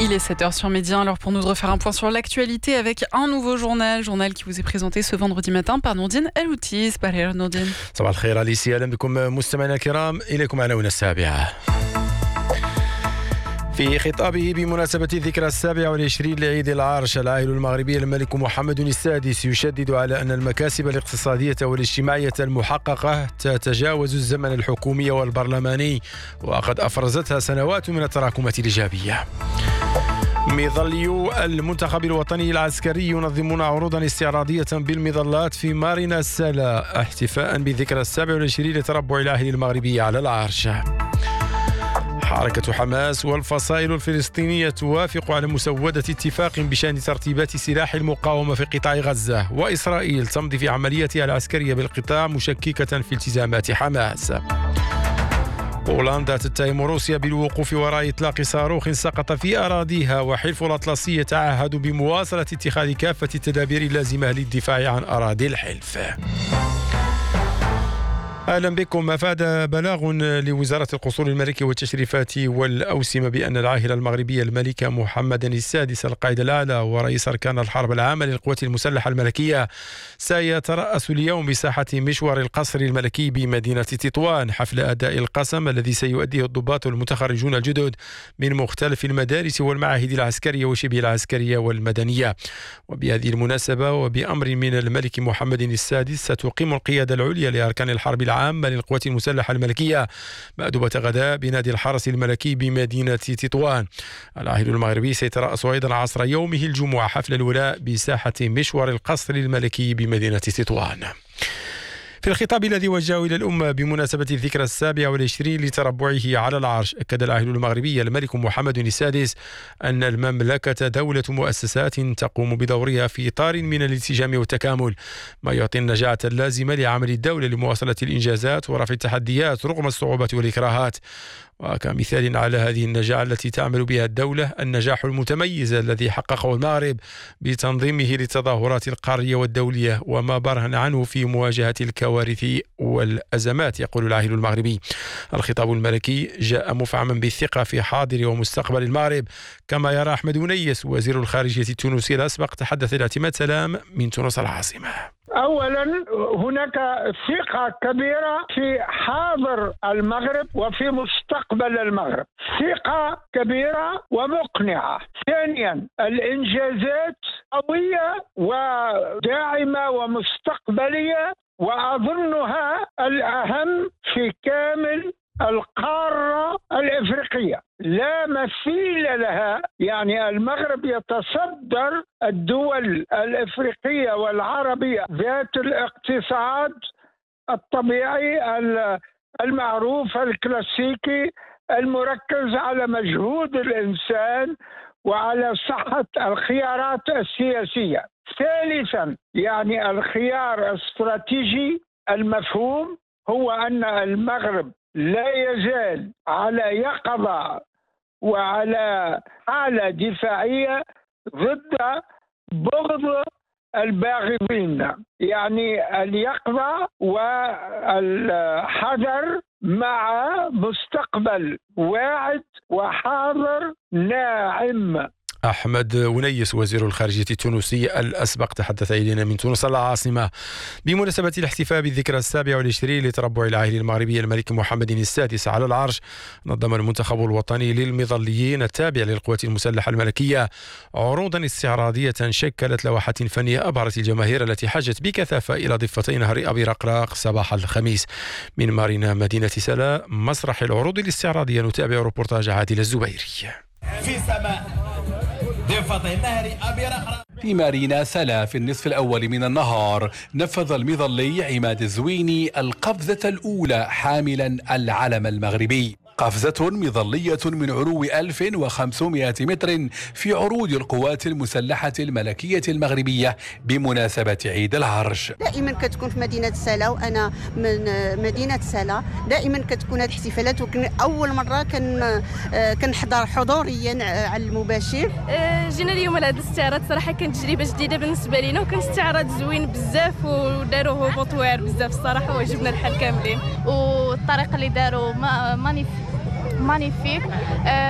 Il est 7h sur Média, alors pour nous de refaire un point sur l'actualité avec un nouveau journal qui vous est présenté ce vendredi matin par Nourdine Elouti. صباح نوردين. صباح الخير أليسي، أهلا بكم مستمعينا الكرام، إليكم عناوين السابعة. في خطابه بمناسبة الذكرى 27 لعيد العرش، العاهل المغربي الملك محمد السادس يشدد على أن المكاسب الاقتصادية والاجتماعية المحققة تتجاوز الزمن الحكومي والبرلماني، وقد أفرزتها سنوات من التراكمات الإيجابية. مظليو المنتخب الوطني العسكري ينظمون عروضا استعراضية بالمظلات في مارينا سالا احتفاء بالذكرى 27 لتربع العاهل المغربي على العرش. حركة حماس والفصائل الفلسطينية توافق على مسودة اتفاق بشأن ترتيبات سلاح المقاومة في قطاع غزة، وإسرائيل تمضي في عملياتها العسكرية بالقطاع مشككة في التزامات حماس. بولندا تتهم روسيا بالوقوف وراء إطلاق صاروخ سقط في أراضيها، وحلف الأطلسي يتعهد بمواصلة اتخاذ كافة التدابير اللازمة للدفاع عن أراضي الحلف. أهلا بكم. أفاد بلاغ لوزارة القصور الملكي والتشريفات والأوسمة بأن العاهل المغربي الملك محمد السادس القائد الأعلى ورئيس أركان الحرب العامة للقوات المسلحة الملكية سيترأس اليوم بساحة مشوار القصر الملكي بمدينة تطوان حفل أداء القسم الذي سيؤديه الضباط المتخرجون الجدد من مختلف المدارس والمعاهد العسكرية وشبه العسكرية والمدنية. وبهذه المناسبة وبأمر من الملك محمد السادس ستقيم القيادة العليا لأركان الحرب العامة للقوات المسلحة الملكية مأدبة غداء بنادي الحرس الملكي بمدينة تطوان. العاهل المغربي سيترأس أيضا عصر يومه الجمعة حفل الولاء بساحة مشوار القصر الملكي بمدينة تطوان. في الخطاب الذي وجهه إلى الأمة بمناسبة الذكرى 27 لتربعه على العرش، أكد العاهل المغربي الملك محمد السادس أن المملكة دولة مؤسسات تقوم بدورها في إطار من الانسجام والتكامل، ما يعطي النجاعة اللازمة لعمل الدولة لمواصلة الإنجازات ورفع التحديات رغم الصعوبات والإكراهات. وكمثال على هذه النجاعة التي تعمل بها الدولة النجاح المتميز الذي حققه المغرب بتنظيمه للتظاهرات القارية والدولية وما برهن عنه في مواجهة الكوارث والأزمات. يقول العاهل المغربي الخطاب الملكي جاء مفعما بالثقة في حاضر ومستقبل المغرب، كما يرى أحمد ونيس وزير الخارجية التونسي الأسبق تحدث إلى اعتماد سلام من تونس العاصمة. أولا هناك ثقة كبيرة في حاضر المغرب وفي مستقبل المغرب، ثقة كبيرة ومقنعة. ثانيا الإنجازات قوية وداعمة ومستقبلية، وأظنها الأهم في كامل القارة الإفريقية، لا مثيل لها. يعني المغرب يتصدر الدول الإفريقية والعربية ذات الاقتصاد الطبيعي المعروف الكلاسيكي المركز على مجهود الإنسان وعلى صحة الخيارات السياسية. ثالثا يعني الخيار الاستراتيجي المفهوم هو أن المغرب لا يزال على يقظة وعلى حالة دفاعية ضد بغض الباغضين، يعني اليقظة والحذر مع مستقبل واعد وحاضر ناعم. أحمد ونيس وزير الخارجية التونسي الأسبق تحدث إلينا من تونس العاصمة. بمناسبة الاحتفاء بالذكرى 27 لتربع العاهل المغربي الملك محمد السادس على العرش، نظم المنتخب الوطني للمظليين التابع للقوات المسلحة الملكية عروضا استعراضية شكلت لوحات فنية أبهرت الجماهير التي حجت بكثافة إلى ضفتي نهر أبي رقراق صباح الخميس. من مارينا مدينة سلا مسرح العروض الاستعراضية نتابع روبورتاج عادل الزبيري. في سماء في مارينا سلا في النصف الأول من النهار نفذ المظلي عماد الزويني القفزة الأولى حاملا العلم المغربي، قفزة مظلية من علو 1500 متر في عروض القوات المسلحة الملكية المغربية بمناسبة عيد العرش. دائما كتكون في مدينة سلا، وأنا من مدينة سلا دائما كتكون هذه الاحتفالات، وكن أول مرة كنحضر حضوريا على المباشر. جينا اليوم لهذا الاستعراض، صراحة كانت تجربة جديدة بالنسبة لنا، وكان استعراض زوين بزاف وداروه بطوار بزاف الصراحة، وعجبنا الحال كاملين، والطريقة اللي داروا مانيفيك.